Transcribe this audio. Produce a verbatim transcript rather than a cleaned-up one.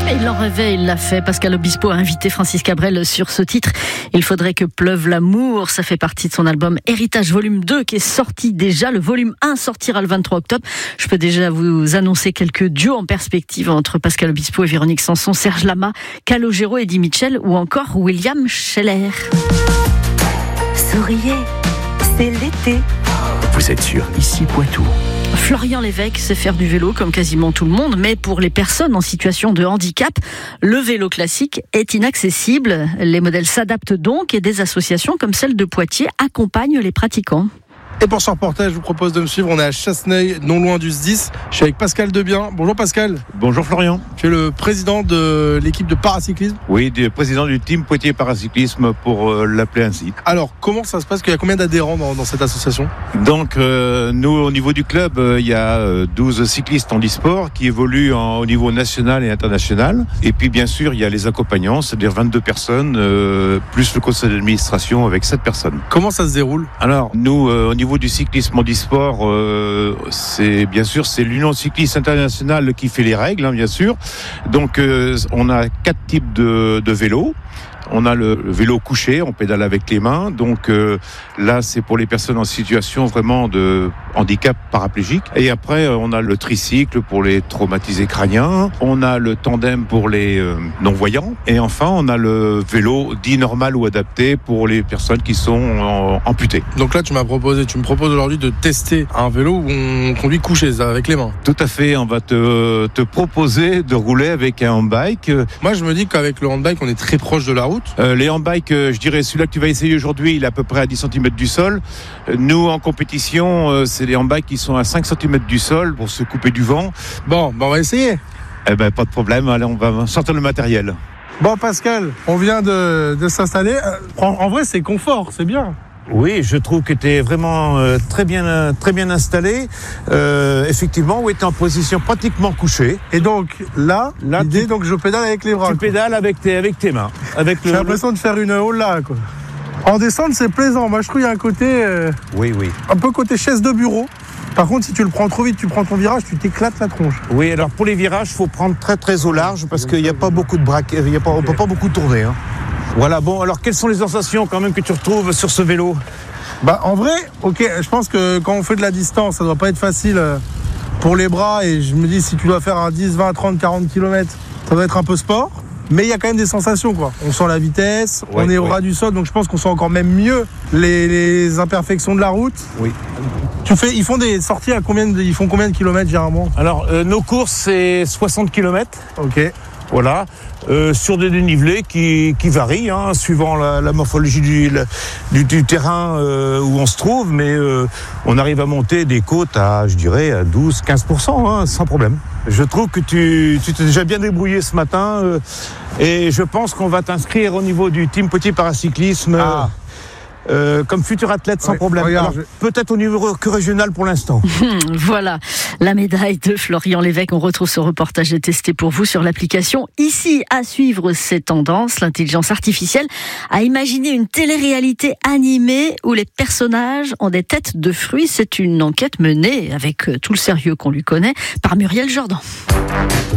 Mais il en rêvait, il l'a fait. Pascal Obispo a invité Francis Cabrel sur ce titre. Il faudrait que pleuve l'amour. Ça fait partie de son album Héritage volume deux qui est sorti déjà. Le volume un sortira le vingt-trois octobre. Je peux déjà vous annoncer quelques duos en perspective entre Pascal Obispo et Véronique Sanson, Serge Lama, Calogero, Eddie Mitchell ou encore William Scheller. Souriez, c'est l'été. Vous êtes sur Ici Poitou. Florian Lévesque sait faire du vélo comme quasiment tout le monde, mais pour les personnes en situation de handicap, le vélo classique est inaccessible. Les modèles s'adaptent donc et des associations comme celle de Poitiers accompagnent les pratiquants. Et pour ce reportage, je vous propose de me suivre. On est à Chasseneuil, non loin du S dix. Je suis avec Pascal Debien. Bonjour Pascal. Bonjour Florian. Tu es le président de l'équipe de paracyclisme. Oui, du président du team Poitiers Paracyclisme pour euh, l'appeler ainsi. Alors, comment ça se passe? Il y a combien d'adhérents dans, dans cette association? Donc, euh, nous, au niveau du club, il euh, y a euh, douze cyclistes en e-sport qui évoluent en, au niveau national et international. Et puis, bien sûr, il y a les accompagnants, c'est-à-dire vingt-deux personnes, euh, plus le conseil d'administration avec sept personnes. Comment ça se déroule? Alors, nous, euh, au niveau du cyclisme en e-sport, euh, c'est bien sûr c'est l'Union cycliste internationale qui fait les règles, hein, bien sûr. Donc euh, on a quatre types de, de vélos. On a le vélo couché, on pédale avec les mains. Donc euh, là, c'est pour les personnes en situation vraiment de handicap paraplégique. Et après, on a le tricycle pour les traumatisés crâniens. On a le tandem pour les euh, non-voyants. Et enfin, on a le vélo dit normal ou adapté pour les personnes qui sont en, amputées. Donc là, tu m'as proposé, tu me proposes aujourd'hui de tester un vélo où on conduit couché, avec les mains. Tout à fait. On va te, te proposer de rouler avec un handbike. Moi, je me dis qu'avec le handbike, on est très proche de la route. Euh, les handbikes, euh, je dirais celui-là que tu vas essayer aujourd'hui, il est à peu près à dix centimètres du sol. Euh, nous, en compétition, euh, c'est les handbikes qui sont à cinq centimètres du sol pour se couper du vent. Bon, ben on va essayer. Eh ben, pas de problème. Allez, on va sortir le matériel. Bon, Pascal, on vient de, de s'installer. En, en vrai, c'est confort, c'est bien. Oui, je trouve que tu es vraiment euh, très bien, très bien installé. Euh, effectivement, oui, tu es en position pratiquement couchée. Et donc là, là l'idée, tu, donc je pédale avec les bras. Tu quoi. pédales avec tes, avec tes mains. Avec J'ai le, l'impression de faire une hola, quoi. En descente, c'est plaisant. Moi, je trouve qu'il y a un côté, euh, oui, oui, un peu côté chaise de bureau. Par contre, si tu le prends trop vite, tu prends ton virage, tu t'éclates la tronche. Oui, alors pour les virages, il faut prendre très très au large parce qu'il n'y a pas beaucoup de braquets, il y a pas, on peut pas beaucoup tourner. Hein. Voilà. Bon, alors quelles sont les sensations quand même que tu retrouves sur ce vélo? Bah en vrai, ok, je pense que quand on fait de la distance, ça doit pas être facile pour les bras. Et je me dis, si tu dois faire un dix, vingt, trente, quarante kilomètres, ça doit être un peu sport. Mais il y a quand même des sensations, quoi. On sent la vitesse, ouais, on est au ouais. ras du sol, donc je pense qu'on sent encore même mieux les, les imperfections de la route. Oui. Tu fais, ils font des sorties à combien de, ils font combien de kilomètres généralement? Alors, euh, nos courses, c'est soixante kilomètres. Ok. Voilà, euh, sur des dénivelés qui, qui varient, hein, suivant la, la morphologie du, la, du, du terrain euh, où on se trouve, mais euh, on arrive à monter des côtes à, je dirais, à douze à quinze pour cent, hein, sans problème. Je trouve que tu, tu t'es déjà bien débrouillé ce matin, euh, et je pense qu'on va t'inscrire au niveau du team Poitiers Paracyclisme. Ah. Euh, comme futur athlète sans ouais, problème. Regarde, Alors, je... peut-être au niveau que régional pour l'instant. Voilà, la médaille de Florian Lévesque. On retrouve ce reportage testé pour vous sur l'application Ici. À suivre ces tendances, l'intelligence artificielle a imaginé une télé-réalité animée où les personnages ont des têtes de fruits. C'est une enquête menée avec tout le sérieux qu'on lui connaît par Muriel Jordan.